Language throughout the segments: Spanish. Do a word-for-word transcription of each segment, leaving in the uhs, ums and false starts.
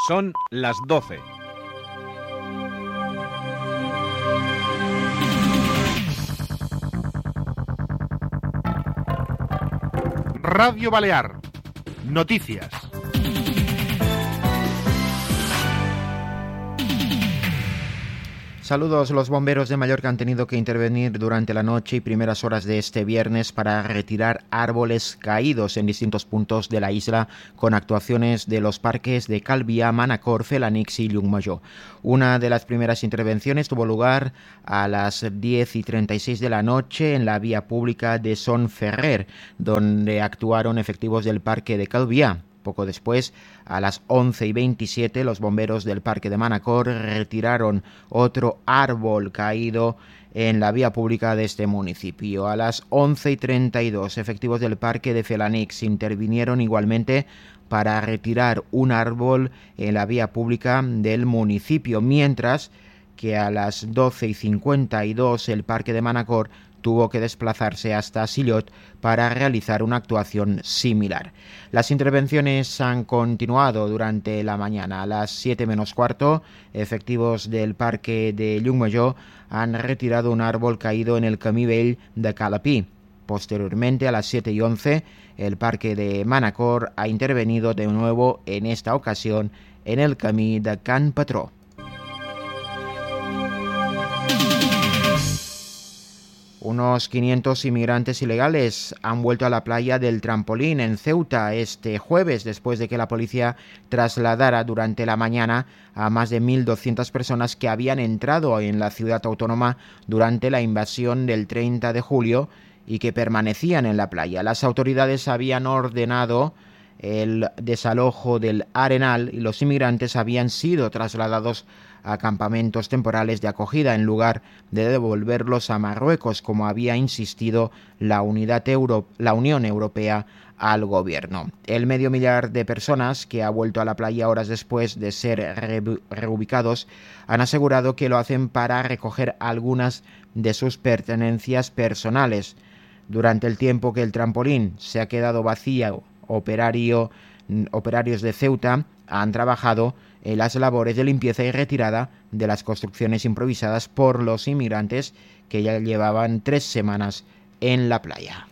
Son las doce. Radio Balear. Noticias. Saludos. Los bomberos de Mallorca han tenido que intervenir durante la noche y primeras horas de este viernes para retirar árboles caídos en distintos puntos de la isla con actuaciones de los parques de Calvià, Manacor, Felanix y Llucmajor. Una de las primeras intervenciones tuvo lugar a las diez y treinta y seis de la noche en la vía pública de Son Ferrer, donde actuaron efectivos del parque de Calvià. Poco después, a las once y veintisiete, los bomberos del parque de Manacor retiraron otro árbol caído en la vía pública de este municipio. A las once y treinta y dos, efectivos del parque de Felanix intervinieron igualmente para retirar un árbol en la vía pública del municipio, mientras que a las doce y cincuenta y dos el parque de Manacor tuvo que desplazarse hasta Sillot para realizar una actuación similar. Las intervenciones han continuado durante la mañana. A las siete menos cuarto, efectivos del parque de Llucmajor han retirado un árbol caído en el camí vell de Calapí. Posteriormente, a las siete y once, el parque de Manacor ha intervenido de nuevo, en esta ocasión, en el camí de Can Patró. Unos quinientos inmigrantes ilegales han vuelto a la playa del Trampolín en Ceuta este jueves, después de que la policía trasladara durante la mañana a más de mil doscientas personas que habían entrado en la ciudad autónoma durante la invasión del treinta de julio y que permanecían en la playa. Las autoridades habían ordenado el desalojo del Arenal y los inmigrantes habían sido trasladados a campamentos temporales de acogida en lugar de devolverlos a Marruecos, como había insistido la, unidad Euro- la Unión Europea al gobierno. El medio millar de personas que ha vuelto a la playa horas después de ser re- reubicados han asegurado que lo hacen para recoger algunas de sus pertenencias personales. Durante el tiempo que el Trampolín se ha quedado vacío, operario, operarios de Ceuta han trabajado en las labores de limpieza y retirada de las construcciones improvisadas por los inmigrantes que ya llevaban tres semanas en la playa.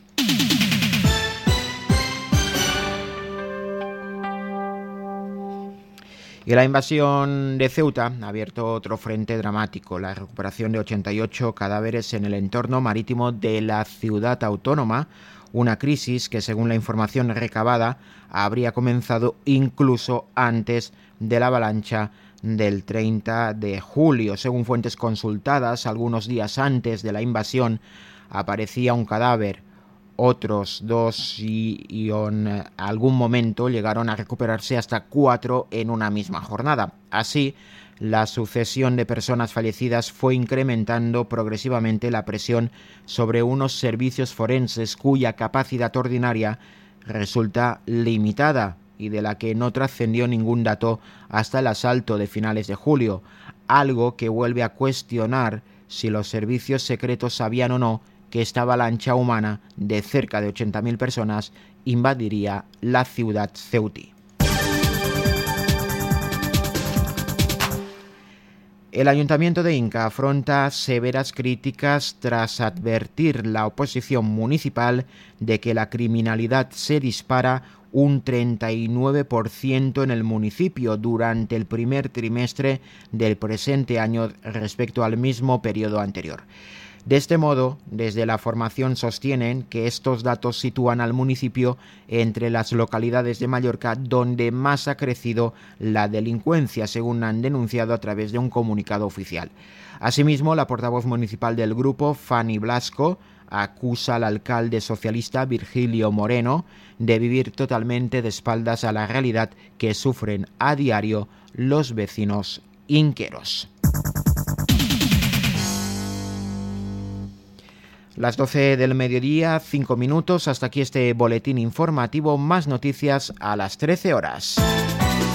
Y la invasión de Ceuta ha abierto otro frente dramático, la recuperación de ochenta y ocho cadáveres en el entorno marítimo de la ciudad autónoma, una crisis que, según la información recabada, habría comenzado incluso antes de la avalancha del treinta de julio. Según fuentes consultadas, algunos días antes de la invasión aparecía un cadáver. Otros dos y, y en algún momento llegaron a recuperarse hasta cuatro en una misma jornada. Así, la sucesión de personas fallecidas fue incrementando progresivamente la presión sobre unos servicios forenses cuya capacidad ordinaria resulta limitada y de la que no trascendió ningún dato hasta el asalto de finales de julio, algo que vuelve a cuestionar si los servicios secretos sabían o no que esta avalancha humana de cerca de ochenta mil personas invadiría la ciudad ceutí. El Ayuntamiento de Inca afronta severas críticas tras advertir la oposición municipal de que la criminalidad se dispara un treinta y nueve por ciento en el municipio durante el primer trimestre del presente año respecto al mismo periodo anterior. De este modo, desde la formación sostienen que estos datos sitúan al municipio entre las localidades de Mallorca donde más ha crecido la delincuencia, según han denunciado a través de un comunicado oficial. Asimismo, la portavoz municipal del grupo, Fanny Blasco, acusa al alcalde socialista Virgilio Moreno de vivir totalmente de espaldas a la realidad que sufren a diario los vecinos inqueros. Las doce del mediodía, cinco minutos, hasta aquí este boletín informativo, más noticias a las trece horas.